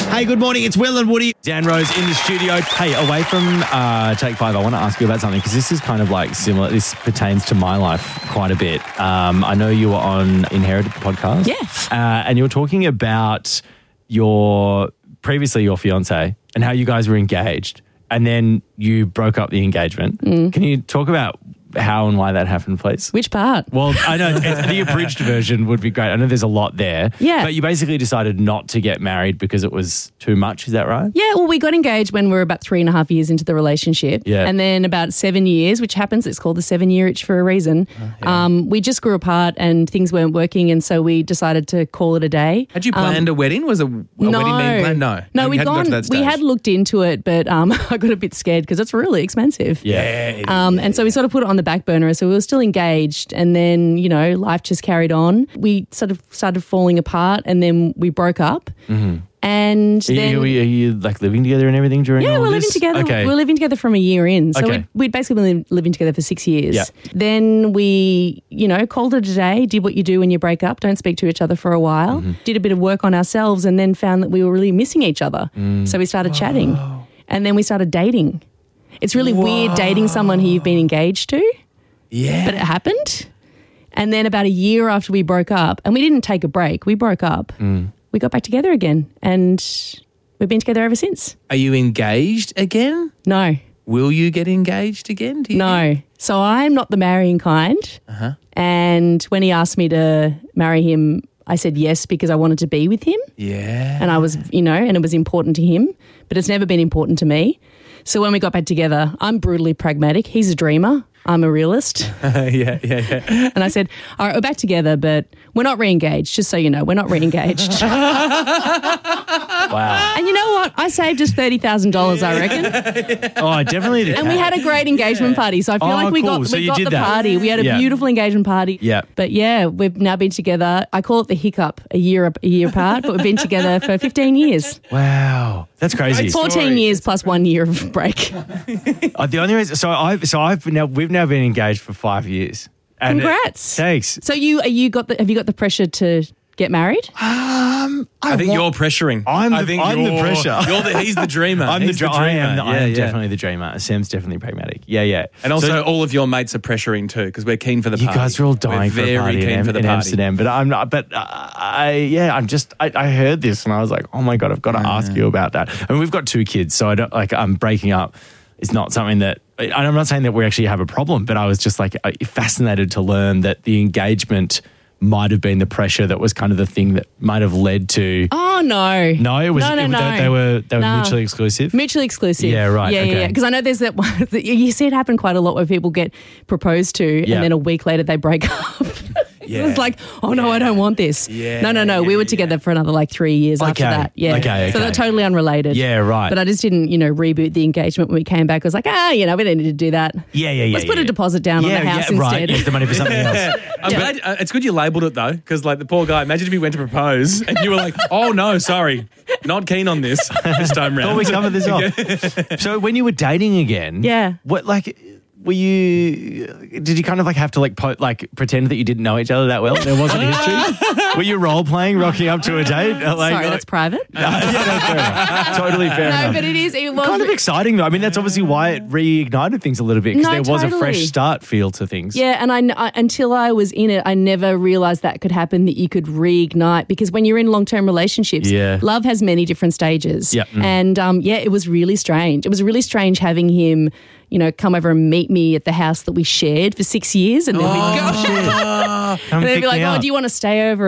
Hey, good morning. It's Will and Woody. Dan Rose in the studio. Hey, away from Take 5, I want to ask you about something because this is kind of like similar. This pertains to my life quite a bit. I know you were on Inherited podcast. Yeah. And you were talking about your fiance and how you guys were engaged and then you broke up the engagement. Can you talk about how and why that happened, please? Which part? Well, I know the abridged version would be great. I know there's a lot there. Yeah. But you basically decided not to get married because it was too much. Is that right? Yeah, well, we got engaged when we were about 3.5 years into the relationship. Yeah. And then about 7 years, which happens, it's called the 7-year itch for a reason. We just grew apart and things weren't working, and so we decided to call it a day. Had you planned a wedding? Was a wedding being planned? No. No, You we'd hadn't got gone. to that stage. We had looked into it, but I got a bit scared because it's really expensive. And so we sort of put it on the back burner. So we were still engaged, and then, you know, life just carried on. We sort of started falling apart, and then we broke up. And then Are you like living together and everything during all we're this? living together. Okay. We were living together from a year in. So Okay. we'd basically been living together for 6 years. Yeah. Then we, you know, called it a day, did what you do when you break up, don't speak to each other for a while, did a bit of work on ourselves, and then found that we were really missing each other. So we started chatting, and then we started dating. It's really weird dating someone who you've been engaged to. Yeah. But it happened. And then about a year after we broke up, and we didn't take a break, we broke up, we got back together again, and we've been together ever since. Are you engaged again? No. Will you get engaged again? Do you think? No. So I'm not the marrying kind. And when he asked me to marry him, I said yes because I wanted to be with him. Yeah. And I was, you know, and it was important to him, but it's never been important to me. So when we got back together, I'm brutally pragmatic. He's a dreamer. I'm a realist. Yeah. And I said, all right, we're back together, but we're not re-engaged, just so you know. We're not re-engaged. Wow. And you know what? I saved us $30,000, I reckon. Oh, definitely. And we had a great engagement party. So I feel like we cool. got, So we you got did the that. party. We had a beautiful engagement party. Yeah. But yeah, we've now been together. I call it the hiccup, a year apart, but we've been together for 15 years. Wow. That's crazy. 14 years plus 1 year of break. The only reason, we've now been engaged for 5 years. And Congrats. Thanks. So have you got the pressure to get married? I think you're pressuring. I'm the pressure. He's the dreamer. I am Yeah. definitely the dreamer. Sam's definitely pragmatic. Yeah. And also, all of your mates are pressuring too because we're keen for the You party. guys are all dying for a party in Amsterdam, but I'm not. But I heard this and I was like, oh my God, I've got to ask you about that. I mean, we've got 2 kids, so I don't like. I'm breaking up. It's not something that. And I'm not saying that we actually have a problem, but I was just like fascinated to learn that the engagement might have been the pressure that was kind of the thing that might have led to. Oh no, no, it was. No. They were mutually exclusive. Mutually exclusive. Yeah, right. Yeah. Because I know there's that one. You see it happen quite a lot where people get proposed to, and then a week later they break up. It's like, oh no, I don't want this. No. We were together for another like 3 years after that. Yeah. Okay. So they're totally unrelated. Yeah, right. But I just didn't, reboot the engagement when we came back. I was like, we don't need to do that. Yeah. Let's put a deposit down on the house instead. Right. Use the money for something else. I'm glad, it's good you labelled it though, because like the poor guy. Imagine if he went to propose and you were like, "Oh no, sorry, not keen on this time round." Thought we covered this off. So when you were dating again, what like? Did you kind of like have to pretend that you didn't know each other that well? There wasn't history. Were you role playing, rocking up to a date? Sorry, that's private. Fair enough. Totally fair enough. No, but it was kind of exciting though. I mean, that's obviously why it reignited things a little bit because there was a fresh start feel to things. Yeah, and I until I was in it, I never realised that could happen, that you could reignite, because when you're in long-term relationships, love has many different stages. Yeah. And it was really strange. It was really strange having him, come over and meet me at the house that we shared for 6 years, and then we'd go. And they'd be like, "Oh, do you want to stay over